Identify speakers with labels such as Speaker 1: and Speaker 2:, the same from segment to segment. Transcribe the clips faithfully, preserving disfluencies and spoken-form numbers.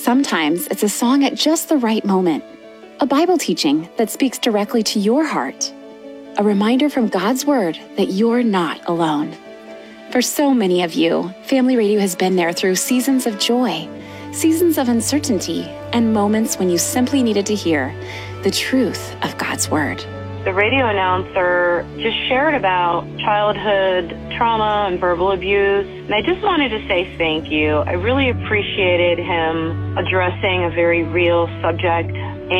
Speaker 1: Sometimes it's a song at just the right moment, a Bible teaching that speaks directly to your heart, a reminder from God's Word that you're not alone. For so many of you, Family Radio has been there through seasons of joy, seasons of uncertainty, and moments when you simply needed to hear the truth of God's Word.
Speaker 2: The radio announcer just shared about childhood trauma and verbal abuse, and I just wanted to say thank you. I really appreciated him addressing a very real subject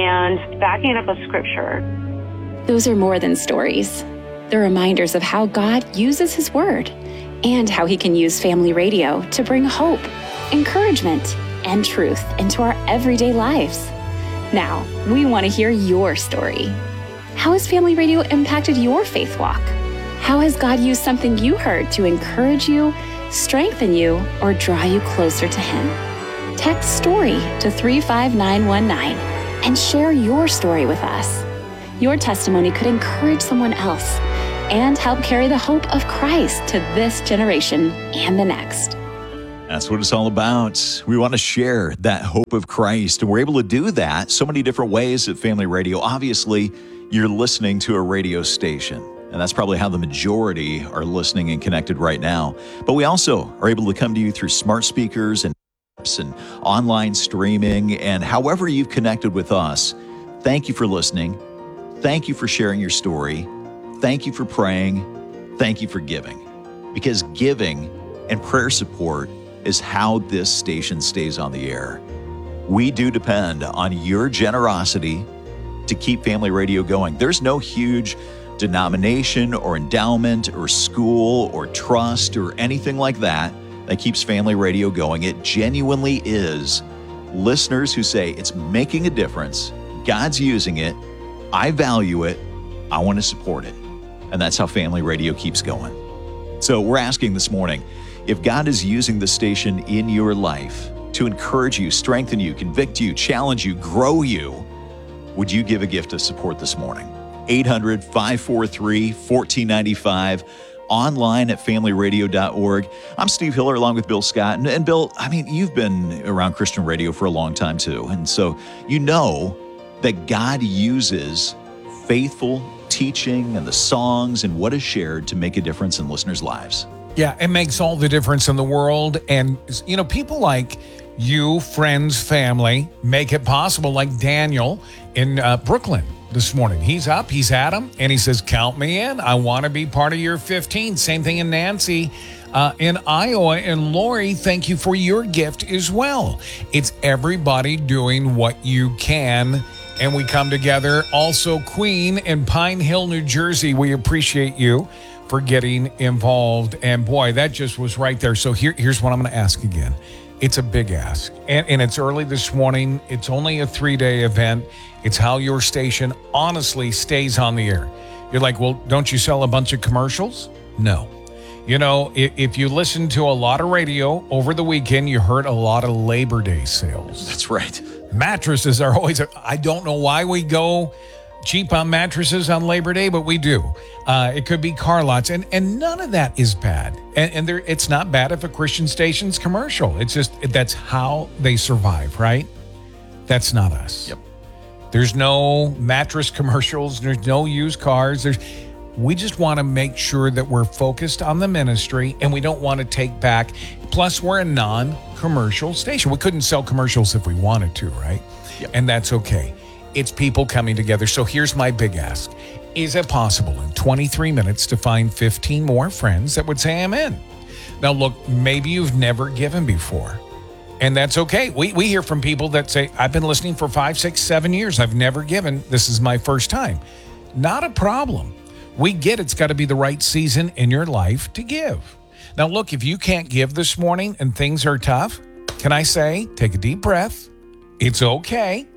Speaker 2: and backing up a scripture.
Speaker 1: Those are more than stories. They're reminders of how God uses His Word and how He can use Family Radio to bring hope, encouragement, and truth into our everyday lives. Now, we want to hear your story. How has Family Radio impacted your faith walk? How has God used something you heard to encourage you, strengthen you, or draw you closer to Him? Text STORY to three five nine one nine and share your story with us. Your testimony could encourage someone else and help carry the hope of Christ to this generation and the next.
Speaker 3: That's what it's all about. We want to share that hope of Christ, and we're able to do that so many different ways at Family Radio. Obviously, you're listening to a radio station, and that's probably how the majority are listening and connected right now. But we also are able to come to you through smart speakers and apps and online streaming, and however you've connected with us. Thank you for listening. Thank you for sharing your story. Thank you for praying. Thank you for giving. Because giving and prayer support is how this station stays on the air. We do depend on your generosity to keep Family Radio going. There's no huge denomination or endowment or school or trust or anything like that that keeps Family Radio going. It genuinely is listeners who say it's making a difference. God's using it. I value it. I want to support it. And that's how Family Radio keeps going. So we're asking this morning, if God is using the station in your life to encourage you, strengthen you, convict you, challenge you, grow you, would you give a gift of support this morning? eight hundred, five four three, one four nine five, online at family radio dot org. I'm Steve Hiller along with Bill Scott. And, and Bill, I mean, you've been around Christian radio for a long time too. And so you know that God uses faithful teaching and the songs and what is shared to make a difference in listeners' lives.
Speaker 4: Yeah, it makes all the difference in the world. And, you know, people like you, friends, family, make it possible, like Daniel in uh, Brooklyn this morning. He's up, he's at him, and he says, count me in. I want to be part of your fifteen. Same thing in Nancy uh, in Iowa. And Lori, thank you for your gift as well. It's everybody doing what you can, and we come together. Also, Queen in Pine Hill, New Jersey, we appreciate you for getting involved. And boy, that just was right there. So here, here's what I'm going to ask again. It's a big ask, and, and it's early this morning. It's only a three-day event. It's how your station honestly stays on the air. You're like, well, don't you sell a bunch of commercials? No. You know, if, if you listen to a lot of radio over the weekend, you heard a lot of Labor Day sales.
Speaker 3: That's right.
Speaker 4: Mattresses are always, I don't know why we go cheap on mattresses on Labor Day, but we do. Uh, it could be car lots, and, and none of that is bad. And, and there, it's not bad if a Christian station's commercial. It's just, that's how they survive, right? That's not us.
Speaker 3: Yep.
Speaker 4: There's no mattress commercials. There's no used cars. There's, we just want to make sure that we're focused on the ministry, and we don't want to take back. Plus, we're a non-commercial station. We couldn't sell commercials if we wanted to, right?
Speaker 3: Yep.
Speaker 4: And that's okay. It's people coming together. So here's my big ask. Is it possible in twenty-three minutes to find fifteen more friends that would say I'm in? Now, look, maybe you've never given before, and that's okay. We we hear from people that say, I've been listening for five, six, seven years. I've never given. This is my first time. Not a problem. We get it's got to be the right season in your life to give. Now, look, if you can't give this morning and things are tough, can I say, take a deep breath. It's okay.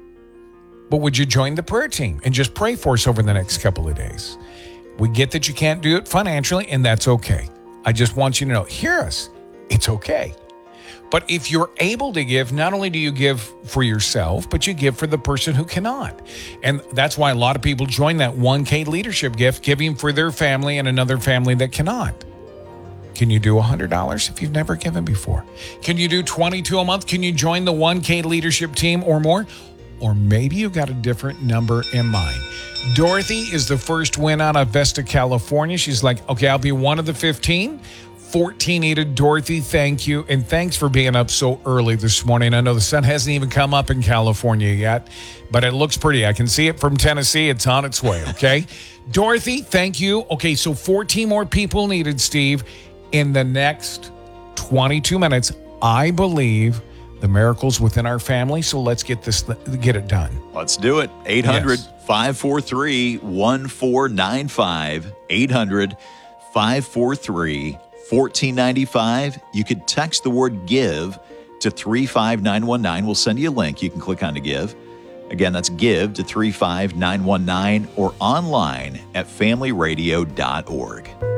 Speaker 4: But would you join the prayer team and just pray for us over the next couple of days? We get that you can't do it financially, and that's okay. I just want you to know, hear us. It's okay. But if you're able to give, not only do you give for yourself, but you give for the person who cannot. And that's why a lot of people join that one K leadership gift, giving for their family and another family that cannot. Can you do one hundred dollars if you've never given before? Can you do twenty-two dollars a month? Can you join the one K leadership team or more? Or maybe you've got a different number in mind. Dorothy is the first win out of Vesta, California. She's like, okay, I'll be one of the fifteen. fourteen needed. Dorothy, thank you. And thanks for being up so early this morning. I know the sun hasn't even come up in California yet, but it looks pretty. I can see it from Tennessee. It's on its way, okay? Dorothy, thank you. Okay, so fourteen more people needed, Steve. In the next twenty-two minutes, I believe the miracles within our family. So let's get this, get it done.
Speaker 3: Let's do it. eight hundred, five four three, one four nine five. eight hundred, five four three, one four nine five. You could text the word give to three five nine one nine. We'll send you a link. You can click on to give. Again, that's give to three five nine one nine or online at family radio dot org.